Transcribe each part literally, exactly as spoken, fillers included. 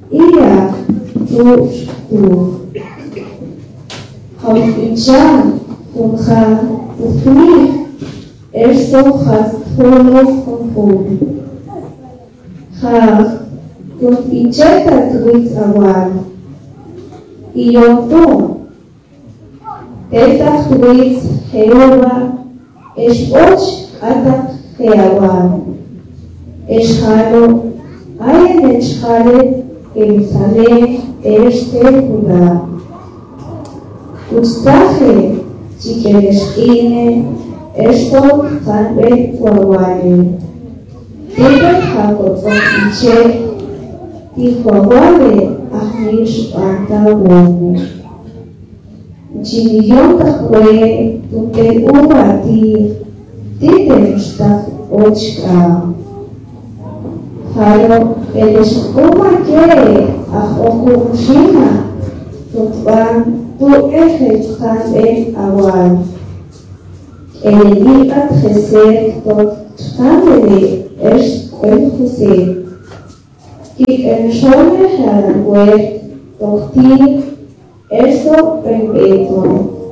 Ira, tu, tu. Hauptjahr, Kuncha, Ufni, Erso, Has, Holo, Konfun. Ha, Kunficheta, Tuis, Awal. Iyonto, Teta, Tuis, Jehová, Espoch, Atak, Jeawal. Eshalo, Ayen Eshale, Jerusalén, Este, Judá. Ustaje, Chiquereshine, Esto, Tanbe, Huawale. Tibet, Hakotzon, Iche, Tihuawale, Ahmish, Anta, Wone. Chiniyon, Tahwe, Tunte, Uwati, Tite, Shtaf, Ochka. Halo, Eleshkuma, Ke, Ahokum, Shima, Tutban, Tu ejes han el awal. El libat chesed tot chandele es el chesed. Y el shone halagüe tochti eso perpetuo.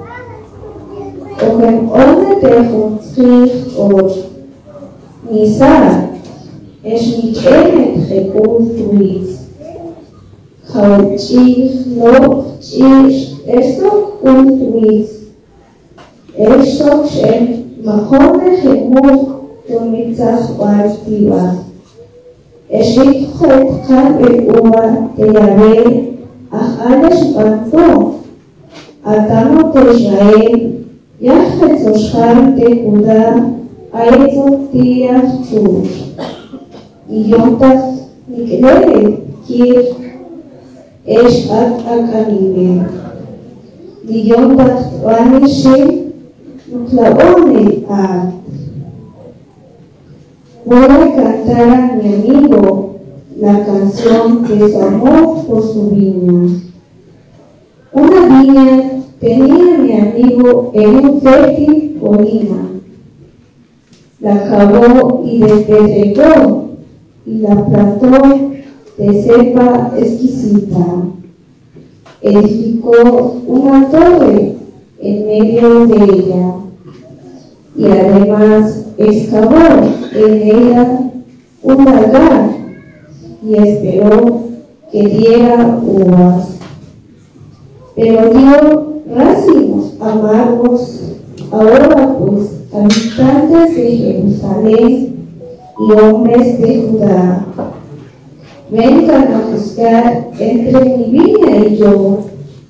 O en onde te juntrich or nisa es mi emet repul tuit. Chauchich no chich Esto construís, esto es mejor de Jesús que mitzvah guardiva. Eshit chet kan el uva de Yahweh, achalesh banto, atamo de Israel, yachet zoshar de Judá, aetzot tiach tzur. Y yontach nikrele kir, esh at akanibe. Diyontat Ranishim Nuklaone a. Voy a cantar a mi amigo la canción de su amor por su viña. Una viña tenía mi amigo en un fértil colina. La cavó y despedregó y la plantó de cepa exquisita. Edificó una torre en medio de ella y además excavó en ella un lagar y esperó que diera uvas. Pero dio racimos amargos. Ahora pues, habitantes de Jerusalén y hombres de Judá, vengan a juzgar entre mi viña y yo.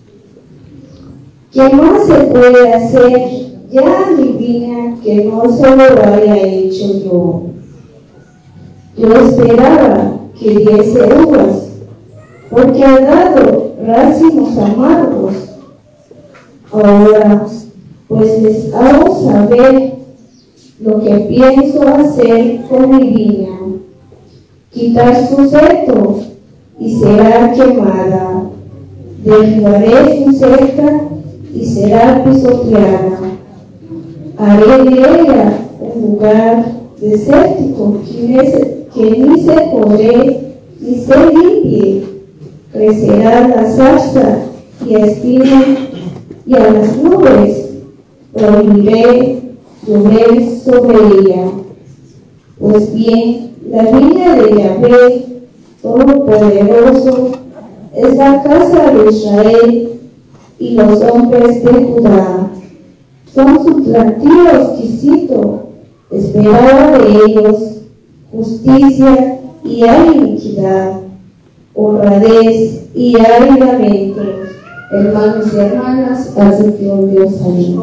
¿Qué más se puede hacer ya a mi viña que no se lo haya hecho yo? Yo esperaba que diese uvas, porque ha dado racimos amargos. Ahora, pues les hago saber lo que pienso hacer con mi viña. Quitar su seto y será quemada, derribaré su cerca y será pisoteada. Haré de ella un lugar desértico que, que ni se podré ni se limpie. Crecerá la zarza y espina y a las nubes prohibiré llover sobre ella. Pues bien, la viña de Yahweh Todopoderoso es la casa de Israel y los hombres de Judá. Son su plantío exquisito, esperaba de ellos justicia y hay iniquidad, honradez y hay lamento. Hermanos y hermanas, hace que un Dios amén.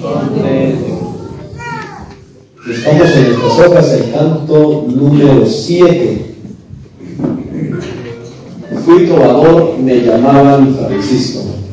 Estamos en nuestras hojas el canto número siete. Fui trovador, me llamaban Francisco.